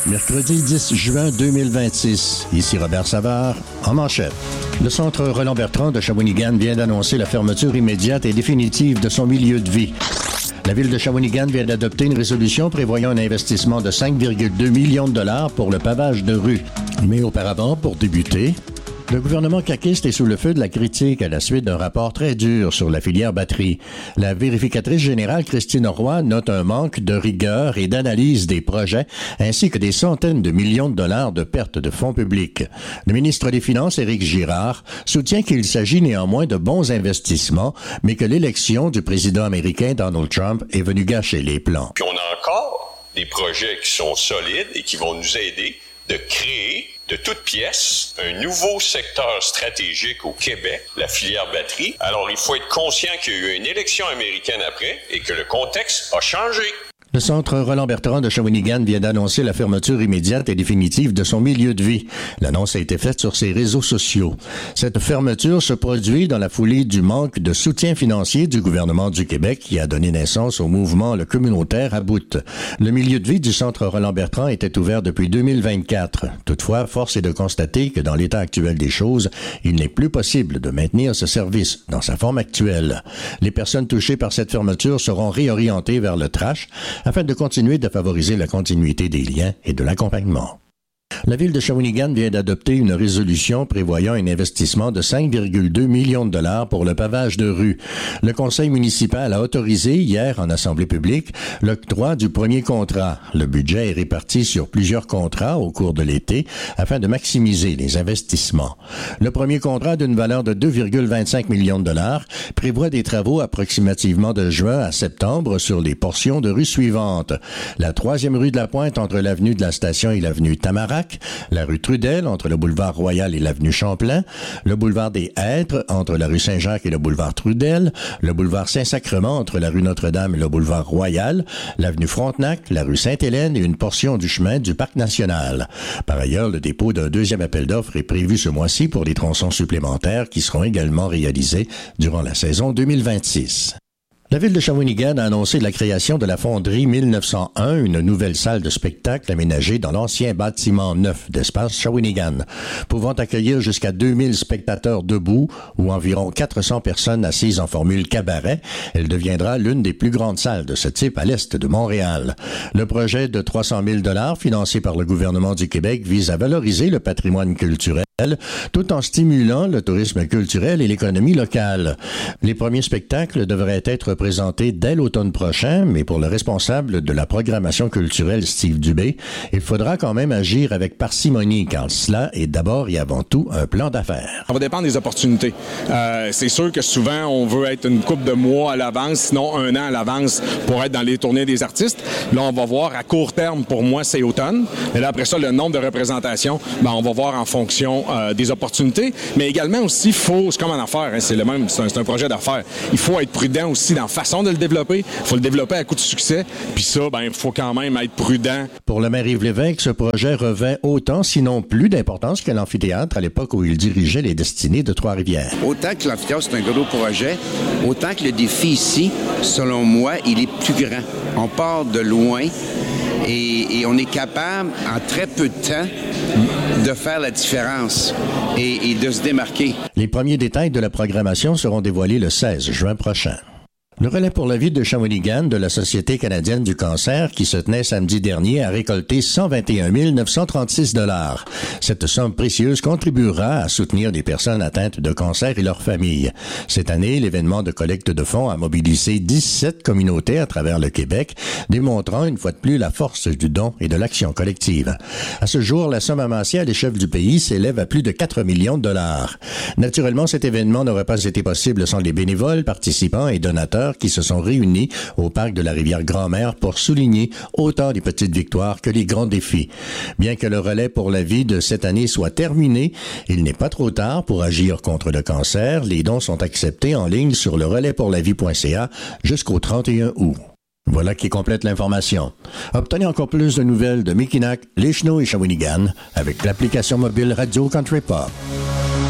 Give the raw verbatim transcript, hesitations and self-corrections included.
Mercredi dix juin deux mille vingt-six. Ici Robert Savard, en manchette. Le centre Roland-Bertrand de Shawinigan vient d'annoncer la fermeture immédiate et définitive de son milieu de vie. La ville de Shawinigan vient d'adopter une résolution prévoyant un investissement de cinq virgule deux millions de dollars pour le pavage de rue. Mais auparavant, pour débuter, le gouvernement caquiste est sous le feu de la critique à la suite d'un rapport très dur sur la filière batterie. La vérificatrice générale Christine Roy note un manque de rigueur et d'analyse des projets, ainsi que des centaines de millions de dollars de pertes de fonds publics. Le ministre des Finances, Éric Girard, soutient qu'il s'agit néanmoins de bons investissements, mais que l'élection du président américain Donald Trump est venue gâcher les plans. Puis on a encore des projets qui sont solides et qui vont nous aider de créer de toutes pièces un nouveau secteur stratégique au Québec, la filière batterie. Alors, il faut être conscient qu'il y a eu une élection américaine après et que le contexte a changé. Le centre Roland-Bertrand de Shawinigan vient d'annoncer la fermeture immédiate et définitive de son milieu de vie. L'annonce a été faite sur ses réseaux sociaux. Cette fermeture se produit dans la foulée du manque de soutien financier du gouvernement du Québec qui a donné naissance au mouvement Le Communautaire à bout. Le milieu de vie du centre Roland-Bertrand était ouvert depuis deux mille vingt-quatre. Toutefois, force est de constater que dans l'état actuel des choses, il n'est plus possible de maintenir ce service dans sa forme actuelle. Les personnes touchées par cette fermeture seront réorientées vers le trash afin de continuer de favoriser la continuité des liens et de l'accompagnement. La ville de Shawinigan vient d'adopter une résolution prévoyant un investissement de cinq virgule deux millions de dollars pour le pavage de rue. Le conseil municipal a autorisé hier en assemblée publique l'octroi du premier contrat. Le budget est réparti sur plusieurs contrats au cours de l'été afin de maximiser les investissements. Le premier contrat d'une valeur de deux virgule vingt-cinq millions de dollars prévoit des travaux approximativement de juin à septembre sur les portions de rue suivantes. La troisième rue de la Pointe entre l'avenue de la Station et l'avenue Tamarack, la rue Trudel entre le boulevard Royal et l'avenue Champlain, le boulevard des Hêtres entre la rue Saint-Jacques et le boulevard Trudel, le boulevard Saint-Sacrement entre la rue Notre-Dame et le boulevard Royal, l'avenue Frontenac, la rue Sainte-Hélène et une portion du chemin du Parc national. Par ailleurs, le dépôt d'un deuxième appel d'offres est prévu ce mois-ci pour des tronçons supplémentaires qui seront également réalisés durant la saison deux mille vingt-six. La ville de Shawinigan a annoncé la création de la Fonderie mille neuf cent un, une nouvelle salle de spectacle aménagée dans l'ancien bâtiment neuf d'Espace Shawinigan, pouvant accueillir jusqu'à deux mille spectateurs debout ou environ quatre cents personnes assises en formule cabaret. Elle deviendra l'une des plus grandes salles de ce type à l'est de Montréal. Le projet de trois cent mille dollars financé par le gouvernement du Québec vise à valoriser le patrimoine culturel tout en stimulant le tourisme culturel et l'économie locale. Les premiers spectacles devraient être présentés dès l'automne prochain, mais pour le responsable de la programmation culturelle, Steve Dubé, il faudra quand même agir avec parcimonie, car cela est d'abord et avant tout un plan d'affaires. Ça va dépendre des opportunités. Euh, c'est sûr que souvent, on veut être une couple de mois à l'avance, sinon un an à l'avance pour être dans les tournées des artistes. Là, on va voir à court terme, pour moi, c'est automne. Et là, après ça, le nombre de représentations, ben, on va voir en fonction Euh, des opportunités, mais également aussi, faut, c'est comme en affaires, hein, c'est le même, c'est un, c'est un projet d'affaires. Il faut être prudent aussi dans la façon de le développer. Il faut le développer à coup de succès, puis ça, ben, il faut quand même être prudent. Pour le maire Yves Lévesque, ce projet revêt autant, sinon plus d'importance que l'amphithéâtre à l'époque où il dirigeait les destinées de Trois-Rivières. Autant que l'amphithéâtre, c'est un gros projet, autant que le défi ici, selon moi, il est plus grand. On part de loin et, et on est capable, en très peu de temps, de faire la différence et, et de se démarquer. Les premiers détails de la programmation seront dévoilés le seize juin prochain. Le relais pour la vie de Shawinigan de la Société canadienne du cancer, qui se tenait samedi dernier, a récolté cent vingt et un mille neuf cent trente-six dollars. Cette somme précieuse contribuera à soutenir les personnes atteintes de cancer et leurs familles. Cette année, l'événement de collecte de fonds a mobilisé dix-sept communautés à travers le Québec, démontrant une fois de plus la force du don et de l'action collective. À ce jour, la somme amassée à l'échelle du pays s'élève à plus de quatre millions de dollars. Naturellement, cet événement n'aurait pas été possible sans les bénévoles, participants et donateurs qui se sont réunis au parc de la rivière Grand-Mère pour souligner autant les petites victoires que les grands défis. Bien que le relais pour la vie de cette année soit terminé, il n'est pas trop tard pour agir contre le cancer. Les dons sont acceptés en ligne sur le relais pour la vie point c a jusqu'au trente et un août. Voilà qui complète l'information. Obtenez encore plus de nouvelles de Mikinak, Les Chenaux et Shawinigan avec l'application mobile Radio Country Pop.